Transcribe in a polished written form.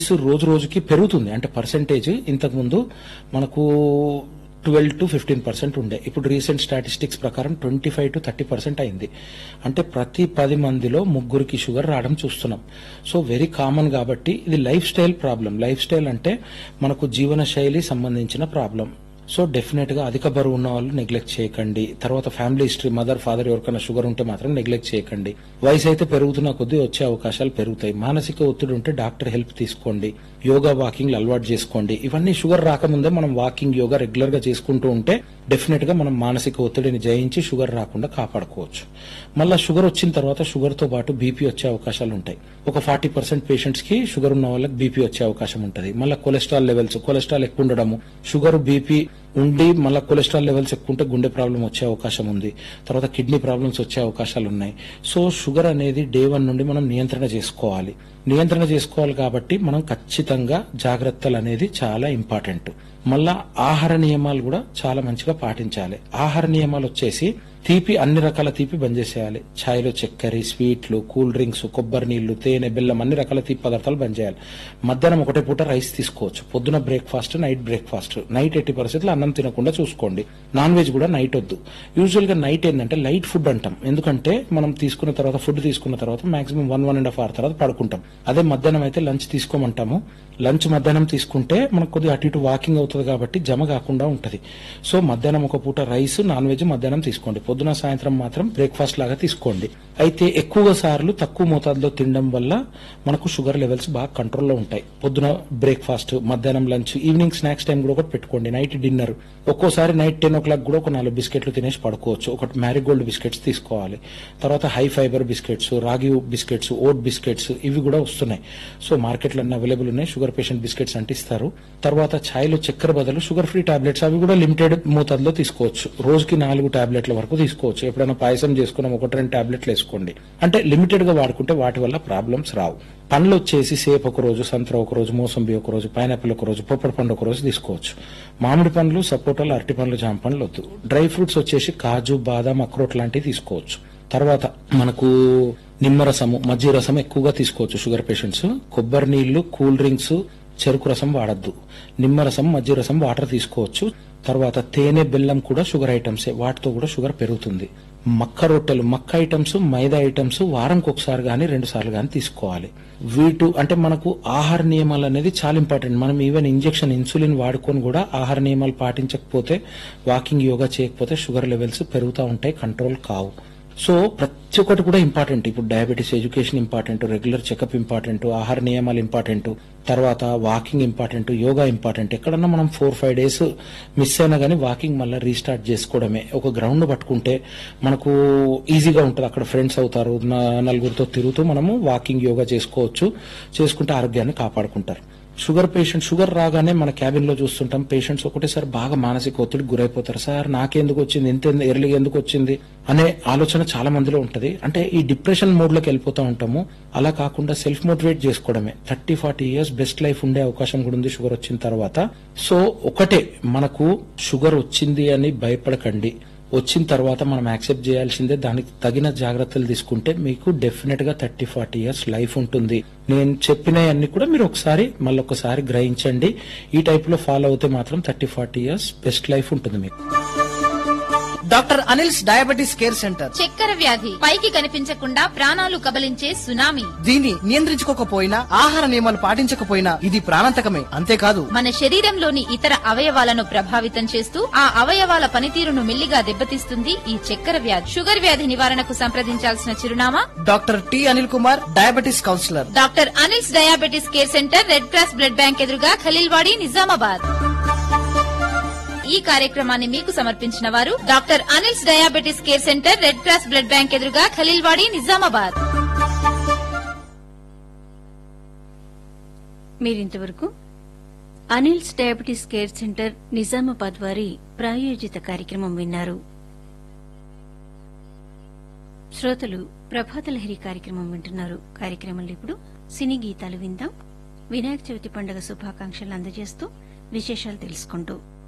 రోజు రోజుకి పెరుగుతుంది. అంటే పర్సెంటేజ్ ఇంతకు ముందు మనకు 12 to 15% ఉండే, ఇప్పుడు రీసెంట్ స్టాటిస్టిక్స్ ప్రకారం 25 to 30% అయింది. అంటే ప్రతి 10 మందిలో ముగ్గురికి షుగర్ రావడం చూస్తున్నాం. సో వెరీ కామన్ కాబట్టి ఇది life style problem. Life style అంటే మనకు జీవన శైలి సంబంధించిన ప్రాబ్లం. సో డెఫినెట్ గా అధిక బరువు ఉన్న వాళ్ళు నెగ్లెక్ట్ చేయకండి. తర్వాత ఫ్యామిలీ హిస్టరీ, మదర్ ఫాదర్ ఎవరికైనా షుగర్ ఉంటే మాత్రం నెగ్లెక్ట్ చేయకండి. వయసు అయితే పెరుగుతున్న కొద్దీ వచ్చే అవకాశాలు పెరుగుతాయి. మానసిక ఒత్తిడి ఉంటే డాక్టర్ హెల్ప్ తీసుకోండి. యోగా, వాకింగ్ అలవాటు చేసుకోండి. ఇవన్నీ షుగర్ రాకముందే మనం వాకింగ్, యోగా రెగ్యులర్ గా చేసుకుంటూ ఉంటే డెఫినెట్ గా మనం మానసిక ఒత్తిడిని జయించి షుగర్ రాకుండా కాపాడుకోవచ్చు. మళ్ళా షుగర్ వచ్చిన తర్వాత షుగర్ తో పాటు బీపీ వచ్చే అవకాశాలు ఉంటాయి. ఒక 40% పేషెంట్స్ కి షుగర్ ఉన్న వాళ్ళకి బీపీ వచ్చే అవకాశం ఉంటుంది. మళ్ళీ కొలెస్ట్రాల్ లెవెల్స్, కొలెస్ట్రాల్ ఎక్కువ ఉండడము, షుగర్ బీపీ ఉండి మళ్ళీ కొలెస్ట్రాల్ లెవెల్స్ ఎక్కువ ఉంటే గుండె ప్రాబ్లం వచ్చే అవకాశం ఉంది. తర్వాత కిడ్నీ ప్రాబ్లమ్స్ వచ్చే అవకాశాలు ఉన్నాయి. సో షుగర్ అనేది డే 1 నుండి మనం నియంత్రణ చేసుకోవాలి. నియంత్రణ చేసుకోవాలి కాబట్టి మనం ఖచ్చితంగా జాగ్రత్తలు అనేది చాలా ఇంపార్టెంట్. మళ్ళా ఆహార నియమాలు కూడా చాలా మంచిగా పాటించాలి. ఆహార నియమాలు వచ్చేసి తీపి, అన్ని రకాల తీపి బంద్ చేసేయాలి. ఛాయ్లో చక్కెర, స్వీట్లు, కూల్ డ్రింక్స్, కొబ్బరి నీళ్లు, తేనె, బెల్లం అన్ని రకాల తీపి పదార్థాలు బంద్ చేయాలి. మధ్యాహ్నం ఒకటే పూట రైస్ తీసుకోవచ్చు. పొద్దున బ్రేక్ఫాస్ట్, నైట్ బ్రేక్ఫాస్ట్. నైట్ 80% అన్నం తినకుండా చూసుకోండి. నాన్ వెజ్ కూడా నైట్ వద్దు. యూజువల్ గా నైట్ ఏంటంటే లైట్ ఫుడ్ అంటాం. ఎందుకంటే మనం తీసుకున్న తర్వాత, ఫుడ్ తీసుకున్న తర్వాత మాక్సిమం 1.5 hour తర్వాత పడుకుంటాం. అదే మధ్యాహ్నం అయితే లంచ్ తీసుకోమంటాము. లంచ్ మధ్యాహ్నం తీసుకుంటే మనకు కొద్దిగా అటు ఇటు వాకింగ్ అవుతుంది కాబట్టి జమ కాకుండా ఉంటది. సో మధ్యాహ్నం ఒక పూట రైస్, నాన్ వెజ్ మధ్యాహ్నం తీసుకోండి. పొద్దున, సాయంత్రం మాత్రం బ్రేక్ఫాస్ట్ లాగా తీసుకోండి. అయితే ఎక్కువగా సార్లు తక్కువ మోతాదులో తినడం వల్ల మనకు షుగర్ లెవెల్స్ బాగా కంట్రోల్లో ఉంటాయి. పొద్దున బ్రేక్ఫాస్ట్, మధ్యాహ్నం లంచ్, ఈవినింగ్ స్నాక్స్ టైం కూడా ఒకటి పెట్టుకోండి. నైట్ డిన్నర్ ఒక్కోసారి నైట్ 10 o'clock కూడా ఒక 4 బిస్కెట్లు తినేసి పడుకోవచ్చు. ఒకటి మ్యారీగోల్డ్ బిస్కెట్స్ తీసుకోవాలి. తర్వాత హై ఫైబర్ బిస్కెట్స్, రాగి బిస్కెట్స్, ఓట్ బిస్కెట్స్ ఇవి కూడా వస్తున్నాయి. సో మార్కెట్లో అన్ని అవైలబుల్ ఉన్నాయి. షుగర్ పేషెంట్ బిస్కెట్స్ అంటే ఇస్తారు. తర్వాత ఛాయ్లో చక్కెర బదులు షుగర్ ఫ్రీ టాబ్లెట్స్, అవి కూడా లిమిటెడ్ మోతాదులో తీసుకోవచ్చు. రోజుకి 4 టాబ్లెట్ల వరకు తీసుకోవచ్చు. ఎప్పుడైనా పాయసం చేసుకున్నాం 1-2 టాబ్లెట్లు వేసుకోండి. అంటే లిమిటెడ్ గా వాడుకుంటే వాటి వల్ల ప్రాబ్లమ్స్ రావు. పండ్లు వచ్చేసి సేప్ ఒక రోజు, సంత్ర ఒక రోజు, మోసంబి ఒక రోజు, పైనాపిల్ ఒక రోజు, పొప్పడి పండు ఒక రోజు తీసుకోవచ్చు. మామిడి పండ్లు, సపోటాలు, అరటి పండ్లు, జామ పండ్లు వద్దు. డ్రై ఫ్రూట్స్ వచ్చేసి కాజు, బాదాం, అక్రోట్ లాంటివి తీసుకోవచ్చు. తర్వాత మనకు నిమ్మరసము, మజ్జిగ రసం ఎక్కువగా తీసుకోవచ్చు షుగర్ పేషెంట్స్. కొబ్బరి నీళ్లు, కూల్ డ్రింక్స్, చెరుకు రసం వాడద్దు. నిమ్మరసం, మజ్జిగ రసం, వాటర్ తీసుకోవచ్చు. తర్వాత తేనె, బెల్లం కూడా షుగర్ ఐటమ్సే. వాటితో కూడా షుగర్ పెరుగుతుంది. మక్క రొట్టెలు, మక్క ఐటమ్స్, మైదా ఐటమ్స్ వారంకి ఒకసారి గానీ 2 సార్లు గానీ తీసుకోవాలి. అంటే మనకు ఆహార నియమాలు అనేది చాలా ఇంపార్టెంట్. మనం ఈవెన్ ఇంజెక్షన్, ఇన్సులిన్ వాడుకొని కూడా ఆహార నియమాలు పాటించకపోతే, వాకింగ్, యోగా చేయకపోతే షుగర్ లెవెల్స్ పెరుగుతూ ఉంటాయి, కంట్రోల్ కావు. సో ప్రతి ఒక్కటి కూడా ఇంపార్టెంట్. ఇప్పుడు diabetes education important, regular checkup important, ఆహార నియమాలు ఇంపార్టెంట్, తర్వాత వాకింగ్ ఇంపార్టెంట్, యోగా ఇంపార్టెంట్. ఎక్కడన్నా మనం 4-5 days మిస్ అయినా గానీ వాకింగ్ మళ్ళీ రీస్టార్ట్ చేసుకోవడమే. ఒక గ్రౌండ్ పట్టుకుంటే మనకు ఈజీగా ఉంటుంది. అక్కడ ఫ్రెండ్స్ అవుతారు, నలుగురితో తిరుగుతూ మనము వాకింగ్, యోగా చేసుకోవచ్చు. చేసుకుంటే ఆరోగ్యాన్ని కాపాడుకుంటారు. షుగర్ పేషెంట్, షుగర్ రాగానే మన క్యాబిన్ లో చూస్తుంటాం పేషెంట్స్ ఒకటేసారి బాగా మానసిక ఒత్తిడికి గురైపోతారు. సార్ నాకెందుకు వచ్చింది, ఇంత ఎర్లీగా ఎందుకు వచ్చింది అనే ఆలోచన చాలా మందిలో ఉంటది. అంటే ఈ డిప్రెషన్ మోడ్ లోకి వెళ్ళిపోతూ ఉంటాము. అలా కాకుండా సెల్ఫ్ మోటివేట్ చేసుకోవడమే. 30-40 years బెస్ట్ లైఫ్ ఉండే అవకాశం కూడా ఉంది షుగర్ వచ్చిన తర్వాత. సో ఒకటే, మనకు షుగర్ వచ్చింది అని భయపడకండి. వచ్చిన తర్వాత మనం యాక్సెప్ట్ చేయాల్సిందే. దానికి తగిన జాగ్రత్తలు తీసుకుంటే మీకు డెఫినెట్ గా 30-40 years లైఫ్ ఉంటుంది. నేను చెప్పినవన్నీ కూడా మీరు మళ్ళొకసారి గ్రహించండి. ఈ టైప్ లో ఫాలో అవుతే మాత్రం 30-40 years బెస్ట్ లైఫ్ ఉంటుంది మీకు. Doctor Anil's diabetes care centre. చక్కెర వ్యాధి పైకి కనిపించకుండా ప్రాణాలు కబలించే సునామీ. దీన్ని నియంత్రించుకోకపోయినా, ఆహార నియమాలు పాటించకపోయినా ఇది ప్రాణాంతకమే. అంతేకాదు, మన శరీరంలోని ఇతర అవయవాలను ప్రభావితం చేస్తూ ఆ అవయవాల పనితీరును మెల్లిగా దెబ్బతీస్తుంది ఈ చక్కెర వ్యాధి. షుగర్ వ్యాధి నివారణకు సంప్రదించాల్సిన చిరునామా doctor T Anil Kumar, diabetes councillor, doctor Anil's diabetes care centre, red cross blood bank ఎదురుగా, ఖలీల్వాడి, నిజామాబాద్. ఈ కార్యక్రమాన్ని మీకు సమర్పించిన వారు doctor Anil's diabetes care centre, red cross blood bank ఎదురుగా, ఖలీల్వాడి, నిజామాబాద్. మీరింతవరకు Anil's diabetes care centre, Nizamabad వారి ప్రాయోజిత కార్యక్రమం విన్నారు. శ్రోతలు ప్రభాతలహరి కార్యక్రమం వింటున్నారు. కార్యక్రమంలో ఇప్పుడు సినీ గీతాలు విందాం. వినాయక చవితి పండుగ శుభాకాంక్షలు అందజేస్తూ విశేషాలు తెలుసుకుంటూ